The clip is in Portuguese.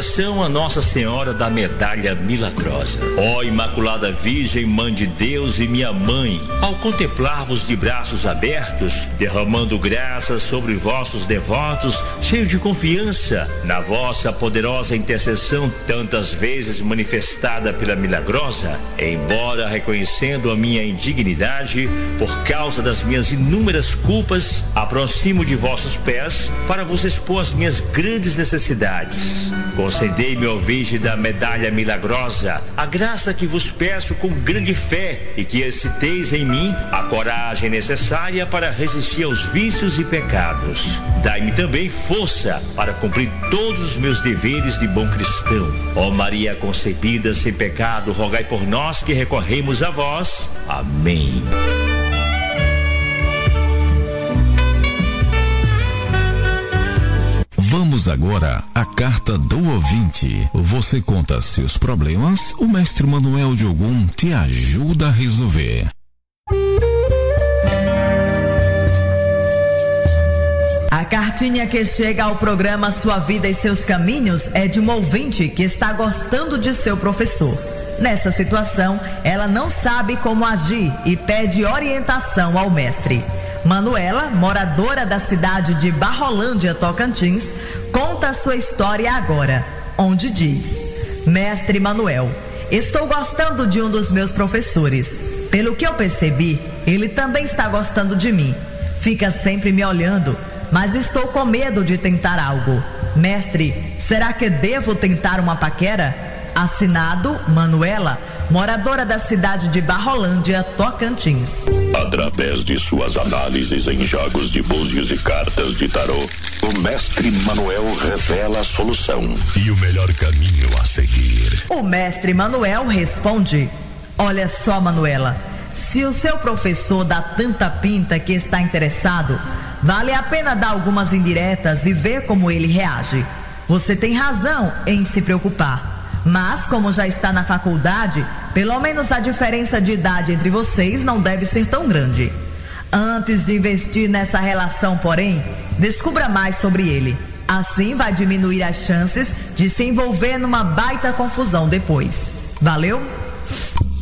oração a Nossa Senhora da Medalha Milagrosa. Ó Imaculada Virgem, Mãe de Deus e minha mãe, ao contemplar-vos de braços abertos, derramando graças sobre vossos devotos, cheio de confiança na vossa poderosa intercessão, tantas vezes manifestada pela Milagrosa, embora reconhecendo a minha indignidade por causa das minhas inúmeras culpas, aproximo de vossos pés para vos expor as minhas grandes necessidades. Concedei-me, ó Virgem da Medalha Milagrosa, a graça que vos peço com grande fé e que exciteis em mim a coragem necessária para resistir aos vícios e pecados. Dai-me também força para cumprir todos os meus deveres de bom cristão. Ó Maria concebida sem pecado, rogai por nós que recorremos a vós. Amém. Vamos agora à carta do ouvinte. Você conta seus problemas, o mestre Manuel de Ogum te ajuda a resolver. A cartinha que chega ao programa Sua Vida e Seus Caminhos é de uma ouvinte que está gostando de seu professor. Nessa situação, ela não sabe como agir e pede orientação ao mestre. Manuela, moradora da cidade de Barrolândia, Tocantins, conta sua história agora, onde diz: Mestre Manuel, estou gostando de um dos meus professores. Pelo que eu percebi, ele também está gostando de mim. Fica sempre me olhando, mas estou com medo de tentar algo. Mestre, será que devo tentar uma paquera? Assinado Manuela, moradora da cidade de Barrolândia, Tocantins. Através de suas análises em jogos de búzios e cartas de tarô, o mestre Manuel revela a solução e o melhor caminho a seguir. O mestre Manuel responde: olha só, Manuela, se o seu professor dá tanta pinta que está interessado, vale a pena dar algumas indiretas e ver como ele reage. Você tem razão em se preocupar. Mas, como já está na faculdade, pelo menos a diferença de idade entre vocês não deve ser tão grande. Antes de investir nessa relação, porém, descubra mais sobre ele. Assim vai diminuir as chances de se envolver numa baita confusão depois. Valeu?